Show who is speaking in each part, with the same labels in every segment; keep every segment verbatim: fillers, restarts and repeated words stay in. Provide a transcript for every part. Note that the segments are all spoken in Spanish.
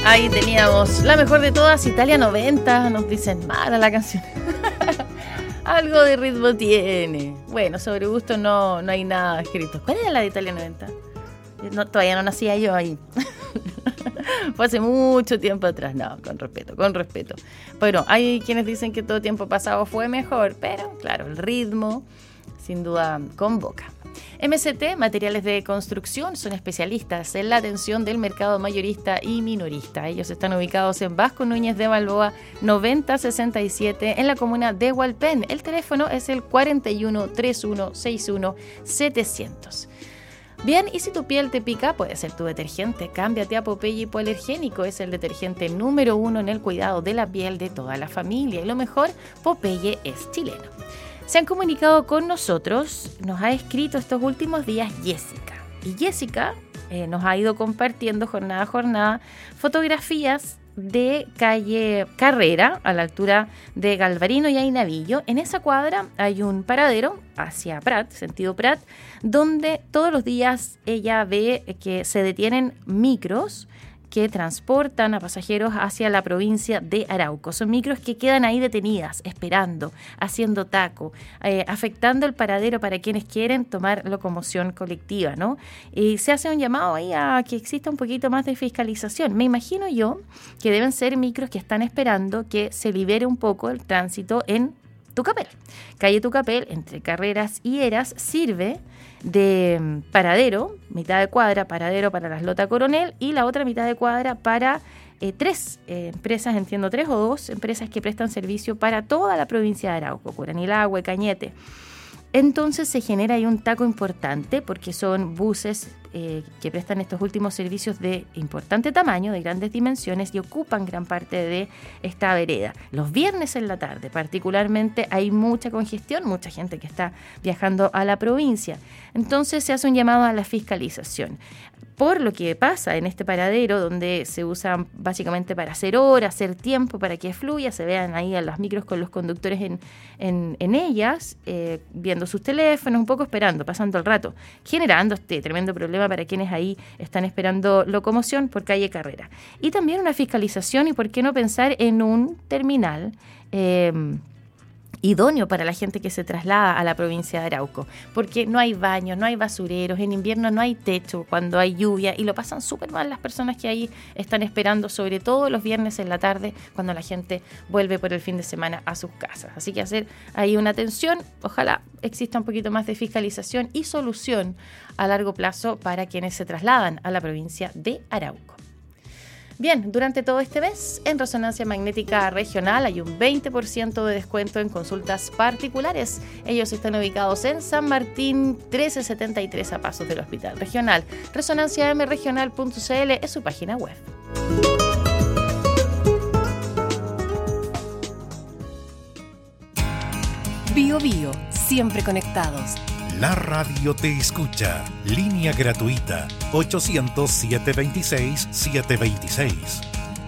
Speaker 1: Ahí teníamos la mejor de todas, Italia noventa. Nos dicen mala la canción. Algo de ritmo tiene. Bueno, sobre gusto no, no hay nada escrito. ¿Cuál era la de Italia noventa? No, todavía no nacía yo ahí. Fue hace mucho tiempo atrás. No, con respeto, con respeto. Bueno, hay quienes dicen que todo tiempo pasado fue mejor, pero claro, el ritmo sin duda convoca. M C T, Materiales de Construcción, son especialistas en la atención del mercado mayorista y minorista. Ellos están ubicados en Vasco Núñez de Balboa noventa sesenta y siete en la comuna de Hualpén. El teléfono es el cuarenta y uno, treinta y uno, sesenta y uno, setecientos. Bien, y si tu piel te pica, puede ser tu detergente. Cámbiate a Popeye Hipoalergénico. Es el detergente número uno en el cuidado de la piel de toda la familia. Y lo mejor, Popeye es chileno. Se han comunicado con nosotros, nos ha escrito estos últimos días Jessica. Y Jessica eh, nos ha ido compartiendo jornada a jornada fotografías de calle Carrera, a la altura de Galvarino y Ainavillo. En esa cuadra hay un paradero hacia Prat, sentido Prat, donde todos los días ella ve que se detienen micros que transportan a pasajeros hacia la provincia de Arauco. Son micros que quedan ahí detenidas, esperando, haciendo taco, eh, afectando el paradero para quienes quieren tomar locomoción colectiva, ¿no? Y se hace un llamado ahí a que exista un poquito más de fiscalización. Me imagino yo que deben ser micros que están esperando que se libere un poco el tránsito en Tucapel. Calle Tucapel, entre Carreras y Eras, sirve de paradero, mitad de cuadra, paradero para las Lota Coronel, y la otra mitad de cuadra para eh, tres eh, empresas, entiendo tres o dos empresas que prestan servicio para toda la provincia de Arauco, Curanilahue, Cañete. Entonces se genera ahí un taco importante porque son buses eh, que prestan estos últimos servicios de importante tamaño, de grandes dimensiones, y ocupan gran parte de esta vereda. Los viernes en la tarde particularmente hay mucha congestión, mucha gente que está viajando a la provincia. Entonces se hace un llamado a la fiscalización. Por lo que pasa en este paradero, donde se usan básicamente para hacer horas, hacer tiempo para que fluya, se vean ahí a las micros con los conductores en, en, en ellas, eh, viendo sus teléfonos, un poco esperando, pasando el rato, generando este tremendo problema para quienes ahí están esperando locomoción por calle Carrera. Y también una fiscalización, y por qué no pensar en un terminal eh, idóneo para la gente que se traslada a la provincia de Arauco, porque no hay baños, no hay basureros, en invierno no hay techo cuando hay lluvia, y lo pasan súper mal las personas que ahí están esperando, sobre todo los viernes en la tarde, cuando la gente vuelve por el fin de semana a sus casas. Así que hacer ahí una atención, ojalá exista un poquito más de fiscalización y solución a largo plazo para quienes se trasladan a la provincia de Arauco. Bien, durante todo este mes, en Resonancia Magnética Regional hay un veinte por ciento de descuento en consultas particulares. Ellos están ubicados en San Martín trece setenta y tres, a pasos del Hospital Regional. resonancia m regional punto c l es su página web.
Speaker 2: Bio Bio, siempre conectados.
Speaker 3: La radio te escucha. Línea gratuita ochocientos, siete veintiséis, siete veintiséis.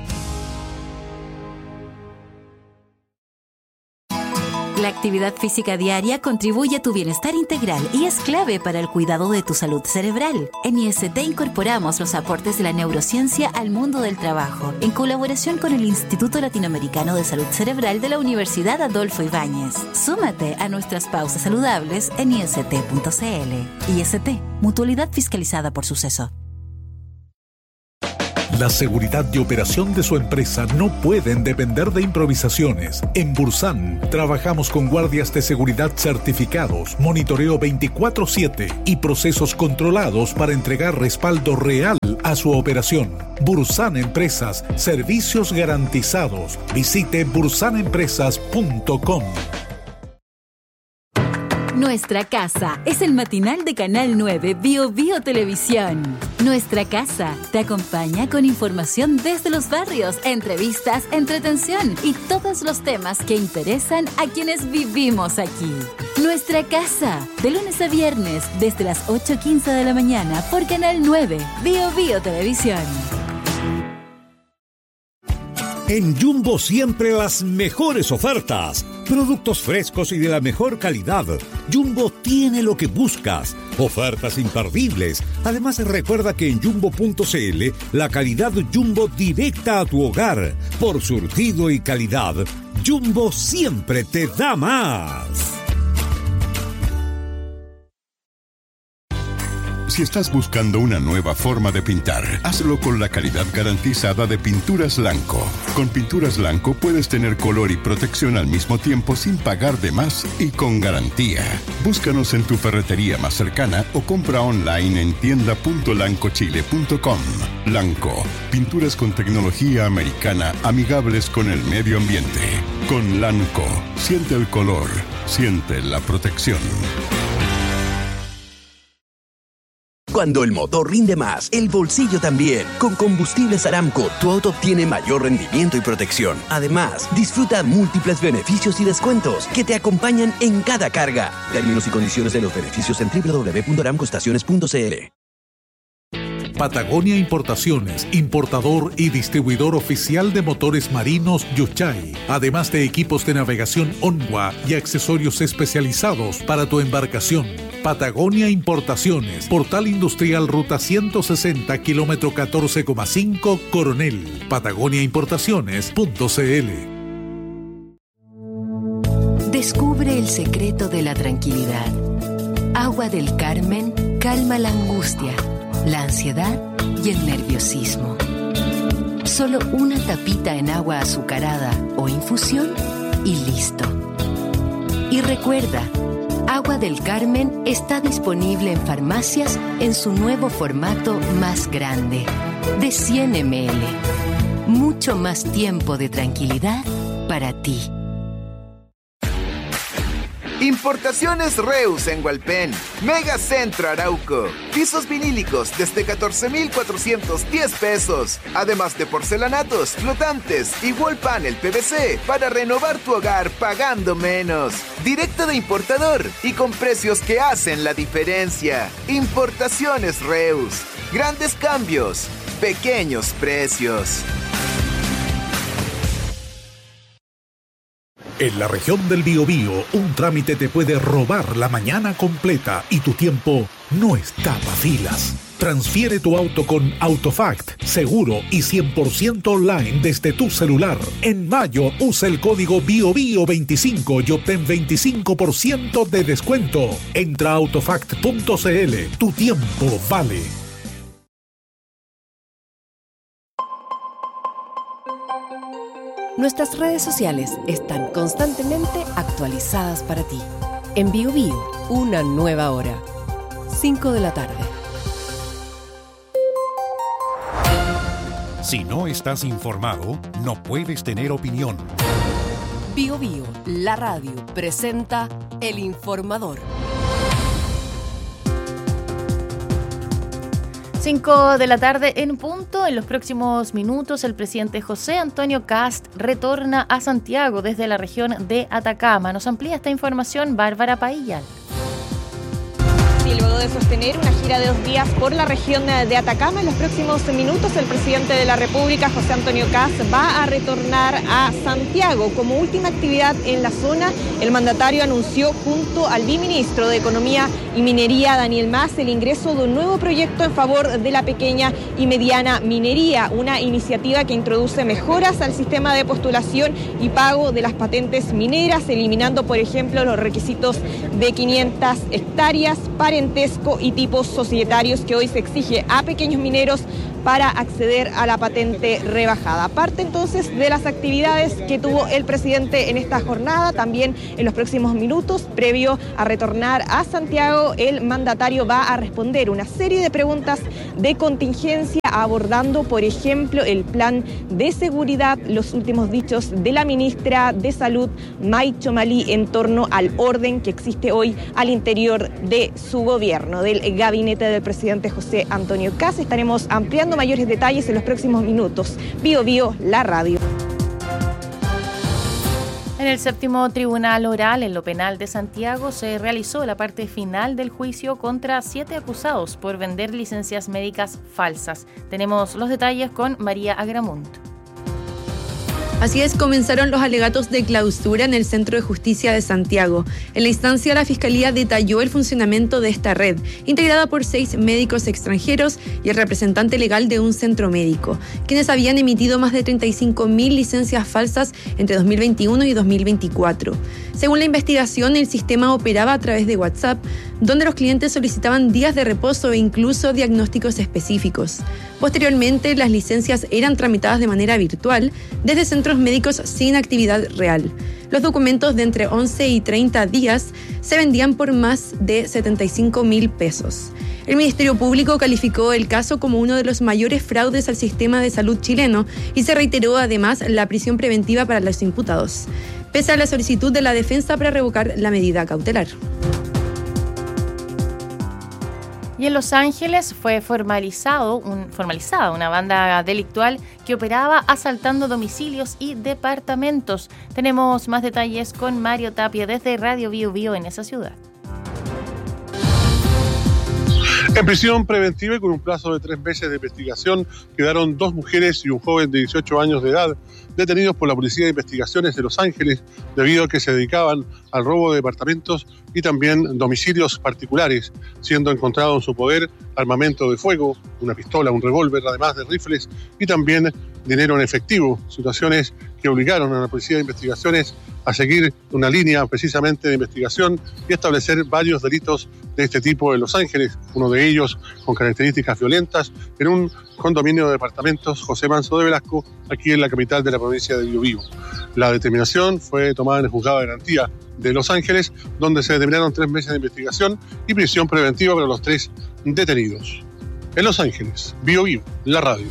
Speaker 4: La actividad física diaria contribuye a tu bienestar integral y es clave para el cuidado de tu salud cerebral. En I S T incorporamos los aportes de la neurociencia al mundo del trabajo, en colaboración con el Instituto Latinoamericano de Salud Cerebral de la Universidad Adolfo Ibáñez. Súmate a nuestras pausas saludables en i s t punto c l. I S T, mutualidad fiscalizada por Suceso.
Speaker 3: La seguridad y operación de su empresa no pueden depender de improvisaciones. En Bursan trabajamos con guardias de seguridad certificados, monitoreo veinticuatro siete y procesos controlados para entregar respaldo real a su operación. Bursan Empresas, servicios garantizados. Visite bursan empresas punto com.
Speaker 4: Nuestra Casa es el matinal de Canal nueve Bio Bio Televisión. Nuestra Casa te acompaña con información desde los barrios, entrevistas, entretención y todos los temas que interesan a quienes vivimos aquí. Nuestra Casa, de lunes a viernes, desde las ocho quince de la mañana por Canal nueve Bio Bio Televisión.
Speaker 5: En Jumbo siempre las mejores ofertas. Productos frescos y de la mejor calidad. Jumbo tiene lo que buscas. Ofertas imperdibles. Además, recuerda que en jumbo punto cl la calidad Jumbo directa a tu hogar. Por surtido y calidad, Jumbo siempre te da más.
Speaker 6: Si estás buscando una nueva forma de pintar, hazlo con la calidad garantizada de Pinturas Lanco. Con Pinturas Lanco puedes tener color y protección al mismo tiempo sin pagar de más y con garantía. Búscanos en tu ferretería más cercana o compra online en tienda punto lanco chile punto com. Lanco, pinturas con tecnología americana amigables con el medio ambiente. Con Lanco, siente el color, siente la protección.
Speaker 7: Cuando el motor rinde más, el bolsillo también. Con Combustibles Aramco, tu auto obtiene mayor rendimiento y protección. Además, disfruta múltiples beneficios y descuentos que te acompañan en cada carga. Términos y condiciones de los beneficios en doble u doble u doble u punto aramco estaciones punto cl.
Speaker 3: Patagonia Importaciones, importador y distribuidor oficial de motores marinos Yuchay, además de equipos de navegación Onwa y accesorios especializados para tu embarcación. Patagonia Importaciones, Portal Industrial Ruta ciento sesenta, kilómetro catorce coma cinco, Coronel. patagonia importaciones punto cl.
Speaker 2: Descubre el secreto de la tranquilidad. Agua del Carmen calma la angustia, la ansiedad y el nerviosismo. Solo una tapita en agua azucarada o infusión y listo. Y recuerda, Agua del Carmen está disponible en farmacias en su nuevo formato más grande, de cien mililitros. Mucho más tiempo de tranquilidad para ti.
Speaker 8: Importaciones Reus en Hualpén. Mega Centro Arauco. Pisos vinílicos desde catorce mil cuatrocientos diez pesos. Además de porcelanatos, flotantes y wall panel P V C para renovar tu hogar pagando menos. Directo de importador y con precios que hacen la diferencia. Importaciones Reus. Grandes cambios. Pequeños precios.
Speaker 3: En la región del Biobío, un trámite te puede robar la mañana completa y tu tiempo no está para filas. Transfiere tu auto con Autofact, seguro y cien por ciento online desde tu celular. En mayo, usa el código BioBio veinticinco y obtén veinticinco por ciento de descuento. Entra a autofact punto cl. Tu tiempo vale.
Speaker 2: Nuestras redes sociales están constantemente actualizadas para ti. En BioBio, una nueva hora. cinco de la tarde.
Speaker 3: Si no estás informado, no puedes tener opinión.
Speaker 2: BioBio, la radio, presenta El Informador.
Speaker 1: cinco de la tarde en punto. En los próximos minutos, el presidente José Antonio Kast retorna a Santiago desde la región de Atacama. Nos amplía esta información Bárbara Paillal.
Speaker 9: Y luego de sostener una gira de dos días por la región de Atacama, en los próximos minutos el presidente de la República, José Antonio Kast, va a retornar a Santiago. Como última actividad en la zona, el mandatario anunció junto al viceministro de Economía y Minería, Daniel Mas, el ingreso de un nuevo proyecto en favor de la pequeña y mediana minería, una iniciativa que introduce mejoras al sistema de postulación y pago de las patentes mineras, eliminando, por ejemplo, los requisitos de quinientas hectáreas, parentesco y tipos societarios que hoy se exige a pequeños mineros para acceder a la patente rebajada. Parte entonces de las actividades que tuvo el presidente en esta jornada. También en los próximos minutos, previo a retornar a Santiago, el mandatario va a responder una serie de preguntas de contingencia, abordando, por ejemplo, el plan de seguridad, los últimos dichos de la ministra de Salud, May Chomalí, en torno al orden que existe hoy al interior de su gobierno, del gabinete del presidente José Antonio Kast. Estaremos ampliando mayores detalles en los próximos minutos. Bio Bio, la radio.
Speaker 1: En el séptimo tribunal oral en lo penal de Santiago se realizó la parte final del juicio contra siete acusados por vender licencias médicas falsas. Tenemos los detalles con María Agramunt.
Speaker 10: Así es, comenzaron los alegatos de clausura en el Centro de Justicia de Santiago. En la instancia, la Fiscalía detalló el funcionamiento de esta red, integrada por seis médicos extranjeros y el representante legal de un centro médico, quienes habían emitido más de treinta y cinco mil licencias falsas entre dos mil veintiuno y dos mil veinticuatro. Según la investigación, el sistema operaba a través de WhatsApp, donde los clientes solicitaban días de reposo e incluso diagnósticos específicos. Posteriormente, las licencias eran tramitadas de manera virtual desde centros médicos sin actividad real. Los documentos de entre once y treinta días se vendían por más de setenta y cinco mil pesos. El Ministerio Público calificó el caso como uno de los mayores fraudes al sistema de salud chileno y se reiteró además la prisión preventiva para los imputados, pese a la solicitud de la defensa para revocar la medida cautelar.
Speaker 1: Y en Los Ángeles fue formalizado un, formalizada una banda delictual que operaba asaltando domicilios y departamentos. Tenemos más detalles con Mario Tapia desde Radio Bio Bio en esa ciudad.
Speaker 11: En prisión preventiva y con un plazo de tres meses de investigación quedaron dos mujeres y un joven de dieciocho años de edad detenidos por la Policía de Investigaciones de Los Ángeles debido a que se dedicaban al robo de departamentos y también domicilios particulares, siendo encontrado en su poder armamento de fuego, una pistola, un revólver, además de rifles y también dinero en efectivo, situaciones que obligaron a la Policía de Investigaciones a seguir una línea precisamente de investigación y establecer varios delitos de este tipo en Los Ángeles, uno de ellos con características violentas en un condominio de departamentos José Manso de Velasco, aquí en la capital de la provincia de Biobío. La determinación fue tomada en el juzgado de garantía de Los Ángeles, donde se determinaron tres meses de investigación y prisión preventiva para los tres detenidos. En Los Ángeles, Biobío, la radio.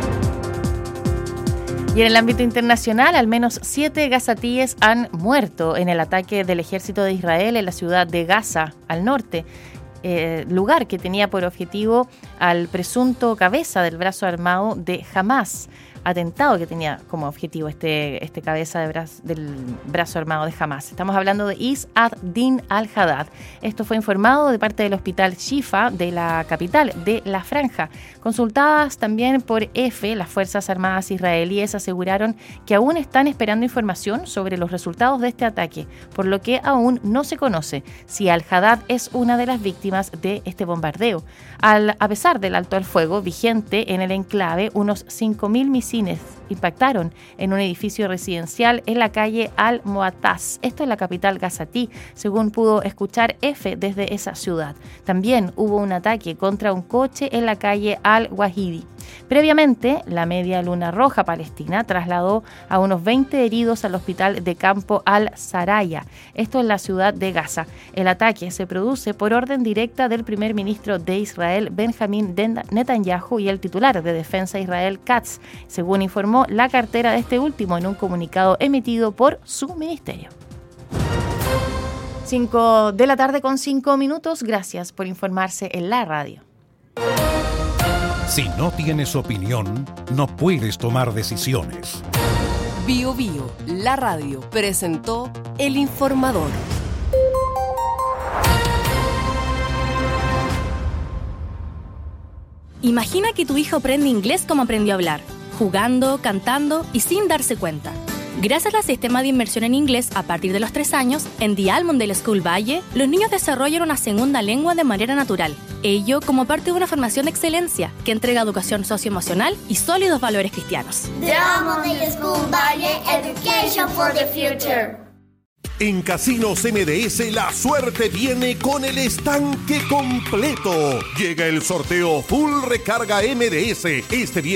Speaker 1: Y en el ámbito internacional, al menos siete gazatíes han muerto en el ataque del ejército de Israel en la ciudad de Gaza, al norte, eh, lugar que tenía por objetivo al presunto cabeza del brazo armado de Hamás. Atentado que tenía como objetivo este, este cabeza de brazo, del brazo armado de Hamás. Estamos hablando de Is ad-Din al-Haddad. Esto fue informado de parte del hospital Shifa de la capital de la Franja. Consultadas también por EFE, las Fuerzas Armadas israelíes aseguraron que aún están esperando información sobre los resultados de este ataque, por lo que aún no se conoce si al-Haddad es una de las víctimas de este bombardeo. Al, a pesar del alto al fuego vigente en el enclave, unos cinco mil misiles impactaron en un edificio residencial en la calle Al-Muataz. Esto es la capital gazatí, según pudo escuchar EFE desde esa ciudad. También hubo un ataque contra un coche en la calle Al-Wahidi. Previamente, la Media Luna Roja Palestina trasladó a unos veinte heridos al hospital de campo Al-Saraya, esto en la ciudad de Gaza. El ataque se produce por orden directa del primer ministro de Israel, Benjamín Netanyahu, y el titular de Defensa Israel Katz, según informó la cartera de este último en un comunicado emitido por su ministerio. cinco de la tarde con cinco minutos. Gracias por informarse en la radio.
Speaker 5: Si no tienes opinión, no puedes tomar decisiones.
Speaker 12: Bio Bio, la radio, presentó El Informador.
Speaker 13: Imagina que tu hijo aprende inglés como aprendió a hablar, jugando, cantando y sin darse cuenta. Gracias al sistema de inmersión en inglés a partir de los tres años, en The Almondale School Valle, los niños desarrollan una segunda lengua de manera natural. Ello como parte de una formación de excelencia que entrega educación socioemocional y sólidos valores cristianos.
Speaker 14: The Almondale School Valle, Education for the Future.
Speaker 15: En Casinos M D S la suerte viene con el estanque completo. Llega el sorteo Full Recarga M D S este viernes